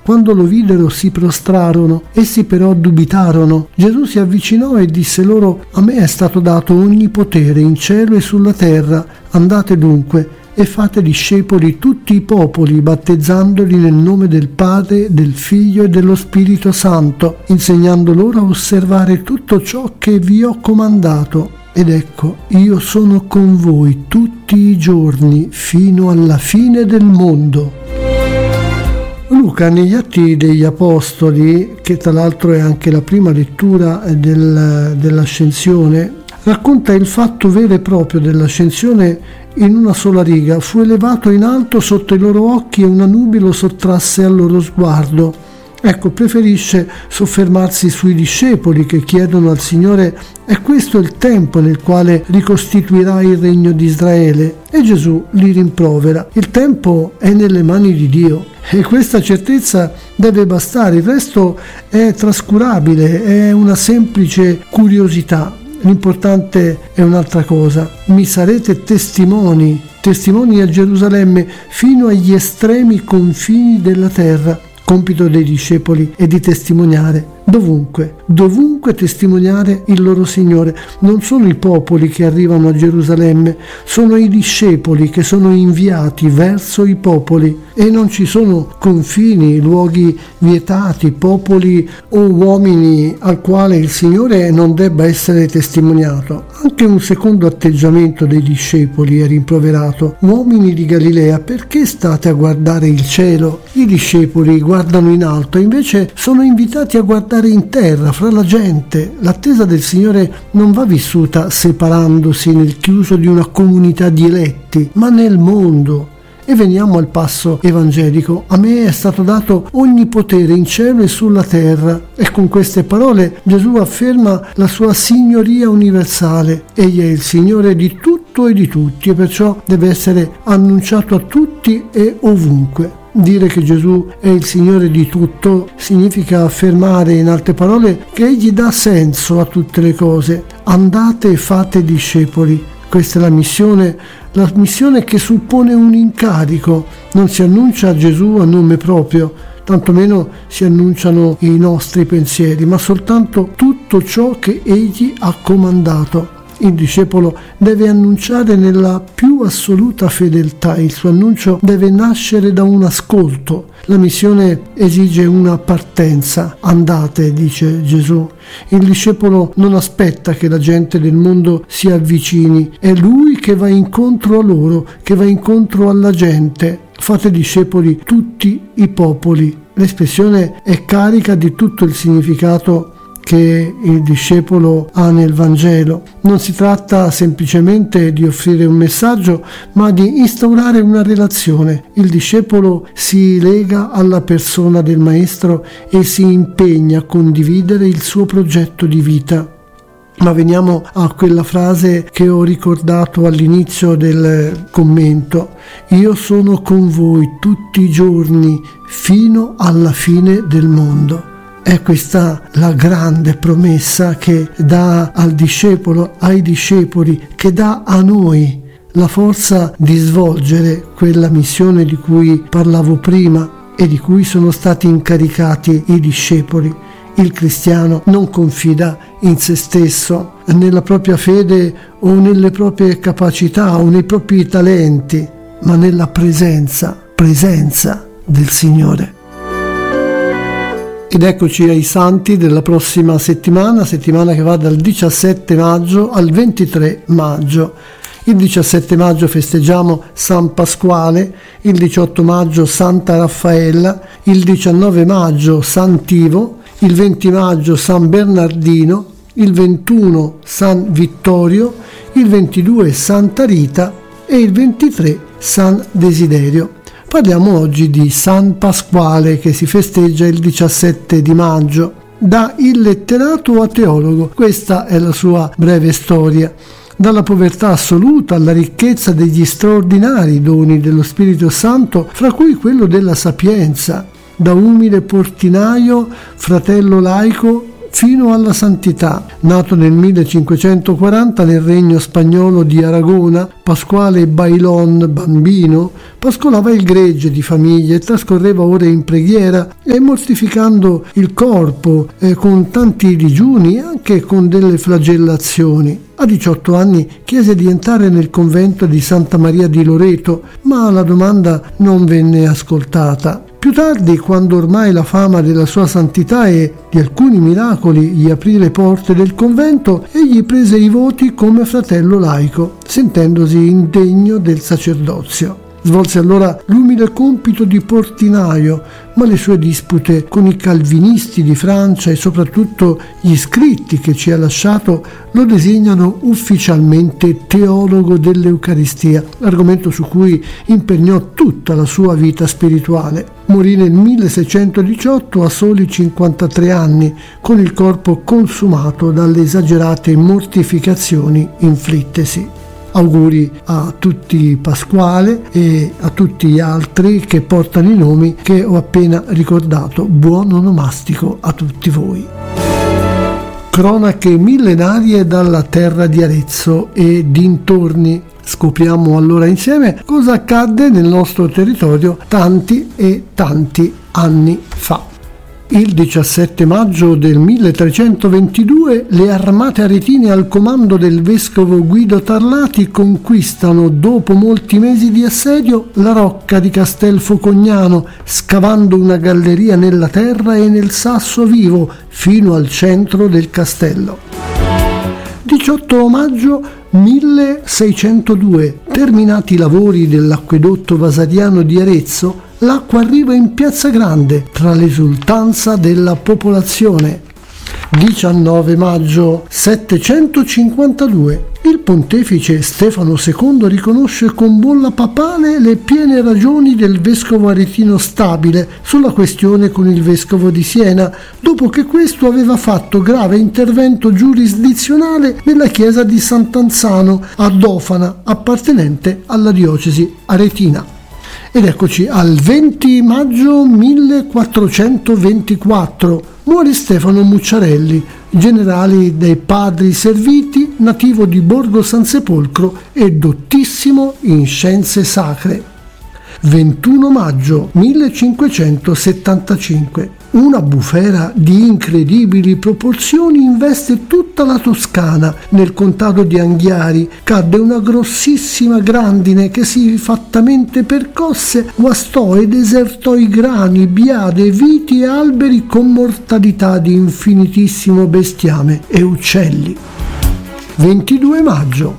Quando lo videro si prostrarono, essi però dubitarono. Gesù si avvicinò e disse loro: a me è stato dato ogni potere in cielo e sulla terra. Andate dunque e fate discepoli tutti i popoli, battezzandoli nel nome del Padre, del Figlio e dello Spirito Santo, insegnando loro a osservare tutto ciò che vi ho comandato. Ed ecco, io sono con voi tutti i giorni fino alla fine del mondo. Luca, negli Atti degli Apostoli, che tra l'altro è anche la prima lettura dell'ascensione, racconta il fatto vero e proprio dell'ascensione in una sola riga. Fu elevato in alto sotto i loro occhi e una nube lo sottrasse al loro sguardo. Ecco, preferisce soffermarsi sui discepoli che chiedono al Signore: è questo il tempo nel quale ricostituirà il regno di Israele? E Gesù li rimprovera: il tempo è nelle mani di Dio. E questa certezza deve bastare, il resto è trascurabile, è una semplice curiosità. L'importante è un'altra cosa: mi sarete testimoni a Gerusalemme fino agli estremi confini della terra. Compito dei discepoli è di testimoniare dovunque testimoniare il loro Signore. Non sono i popoli che arrivano a Gerusalemme, sono i discepoli che sono inviati verso i popoli, e non ci sono confini, luoghi vietati, popoli o uomini al quale il Signore non debba essere testimoniato. Anche un secondo atteggiamento dei discepoli è rimproverato: uomini di Galilea, perché state a guardare il cielo? I discepoli guardano in alto, invece sono invitati a guardare in terra, fra la gente. L'attesa del Signore non va vissuta separandosi nel chiuso di una comunità di eletti, ma nel mondo. E veniamo al passo evangelico: a me è stato dato ogni potere in cielo e sulla terra. E con queste parole Gesù afferma la sua signoria universale. Egli è il Signore di tutto e di tutti, e perciò deve essere annunciato a tutti e ovunque. Dire che Gesù è il Signore di tutto significa affermare, in altre parole, che Egli dà senso a tutte le cose. Andate e fate discepoli. Questa è la missione che suppone un incarico. Non si annuncia Gesù a nome proprio, tantomeno si annunciano i nostri pensieri, ma soltanto tutto ciò che Egli ha comandato. Il discepolo deve annunciare nella più assoluta fedeltà. Il suo annuncio deve nascere da un ascolto. La missione esige una partenza. Andate, dice Gesù. Il discepolo non aspetta che la gente del mondo si avvicini, è lui che va incontro a loro, che va incontro alla gente. Fate discepoli tutti i popoli. L'espressione è carica di tutto il significato che il discepolo ha nel Vangelo. Non si tratta semplicemente di offrire un messaggio, ma di instaurare una relazione. Il discepolo si lega alla persona del Maestro e si impegna a condividere il suo progetto di vita. Ma veniamo a quella frase che ho ricordato all'inizio del commento: io sono con voi tutti i giorni fino alla fine del mondo. È questa la grande promessa che dà al discepolo, ai discepoli, che dà a noi la forza di svolgere quella missione di cui parlavo prima e di cui sono stati incaricati i discepoli. Il cristiano non confida in se stesso, nella propria fede o nelle proprie capacità o nei propri talenti, ma nella presenza del Signore. Ed eccoci ai santi della prossima settimana che va dal 17 maggio al 23 maggio. Il 17 maggio festeggiamo San Pasquale, il 18 maggio Santa Raffaella, il 19 maggio San Tivo, il 20 maggio San Bernardino, il 21 San Vittorio, il 22 Santa Rita e il 23 San Desiderio. Parliamo oggi di San Pasquale, che si festeggia il 17 di maggio. Da illetterato a teologo, questa è la sua breve storia. Dalla povertà assoluta alla ricchezza degli straordinari doni dello Spirito Santo, fra cui quello della sapienza. Da umile portinaio, fratello laico, fino alla santità. Nato nel 1540 nel regno spagnolo di Aragona, Pasquale Bailón, bambino, pascolava il gregge di famiglia e trascorreva ore in preghiera e mortificando il corpo con tanti digiuni e anche con delle flagellazioni. A 18 anni chiese di entrare nel convento di Santa Maria di Loreto, ma la domanda non venne ascoltata. Più tardi, quando ormai la fama della sua santità e di alcuni miracoli gli aprì le porte del convento, egli prese i voti come fratello laico, sentendosi indegno del sacerdozio. Svolse allora l'umile compito di portinaio, ma le sue dispute con i calvinisti di Francia e soprattutto gli scritti che ci ha lasciato lo designano ufficialmente teologo dell'Eucaristia, argomento su cui impegnò tutta la sua vita spirituale. Morì nel 1618 a soli 53 anni, con il corpo consumato dalle esagerate mortificazioni inflittesi. Auguri a tutti Pasquale e a tutti gli altri che portano i nomi che ho appena ricordato. Buon onomastico a tutti voi. Cronache millenarie dalla terra di Arezzo e dintorni. Scopriamo allora insieme cosa accadde nel nostro territorio tanti e tanti anni fa. Il 17 maggio del 1322 le armate aretine al comando del vescovo Guido Tarlati conquistano, dopo molti mesi di assedio, la rocca di Castelfocognano, scavando una galleria nella terra e nel sasso vivo fino al centro del castello. 18 maggio 1602, terminati i lavori dell'acquedotto vasariano di Arezzo, l'acqua arriva in Piazza Grande tra l'esultanza della popolazione. 19 maggio 752, il pontefice Stefano II riconosce con bolla papale le piene ragioni del vescovo aretino Stabile sulla questione con il vescovo di Siena, dopo che questo aveva fatto grave intervento giurisdizionale nella chiesa di Sant'Anzano a Dofana, appartenente alla diocesi aretina. Ed eccoci al 20 maggio 1424, muore Stefano Mucciarelli, generale dei Padri Serviti, nativo di Borgo San Sepolcro e dottissimo in scienze sacre. 21 maggio 1575, una bufera di incredibili proporzioni investe tutta la Toscana. Nel contado di Anghiari cadde una grossissima grandine che fattamente percosse, guastò e desertò i grani, biade, viti e alberi con mortalità di infinitissimo bestiame e uccelli. 22 maggio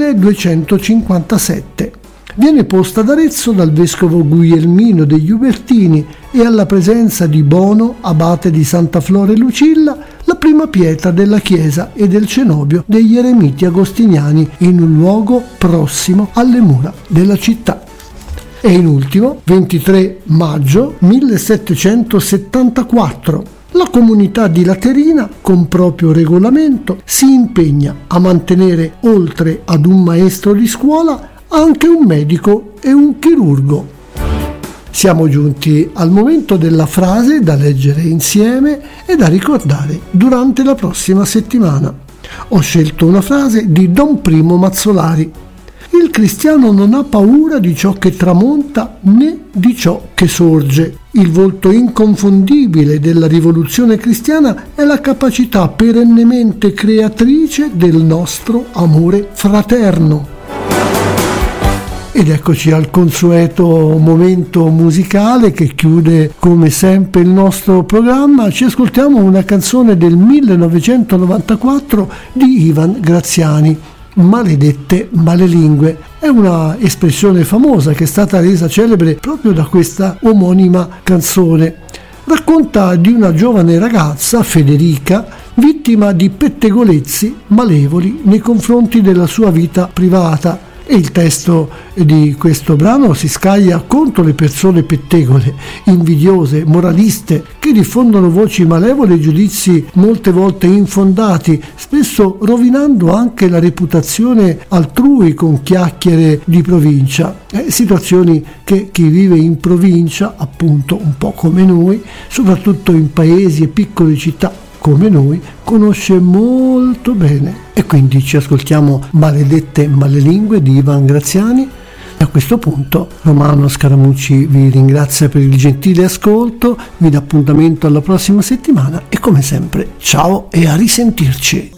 1257, viene posta ad Arezzo dal vescovo Guglielmino degli Ubertini e alla presenza di Bono, abate di Santa Flora e Lucilla, la prima pietra della chiesa e del cenobio degli eremiti agostiniani in un luogo prossimo alle mura della città. E in ultimo, 23 maggio 1774, la comunità di Laterina, con proprio regolamento, si impegna a mantenere, oltre ad un maestro di scuola, anche un medico e un chirurgo. Siamo giunti al momento della frase da leggere insieme e da ricordare durante la prossima settimana. Ho scelto una frase di Don Primo Mazzolari. Il cristiano non ha paura di ciò che tramonta né di ciò che sorge. Il volto inconfondibile della rivoluzione cristiana è la capacità perennemente creatrice del nostro amore fraterno. Ed eccoci al consueto momento musicale che chiude come sempre il nostro programma. Ci ascoltiamo una canzone del 1994 di Ivan Graziani, Maledette malelingue. È una espressione famosa che è stata resa celebre proprio da questa omonima canzone. Racconta di una giovane ragazza, Federica, vittima di pettegolezzi malevoli nei confronti della sua vita privata. E il testo di questo brano si scaglia contro le persone pettegole, invidiose, moraliste, che diffondono voci malevole e giudizi molte volte infondati, spesso rovinando anche la reputazione altrui con chiacchiere di provincia. Situazioni che chi vive in provincia, appunto un po' come noi, soprattutto in paesi e piccole città, come noi, conosce molto bene. E quindi ci ascoltiamo Maledette Malelingue di Ivan Graziani. E a questo punto Romano Scaramucci vi ringrazia per il gentile ascolto, vi dà appuntamento alla prossima settimana e come sempre ciao e a risentirci.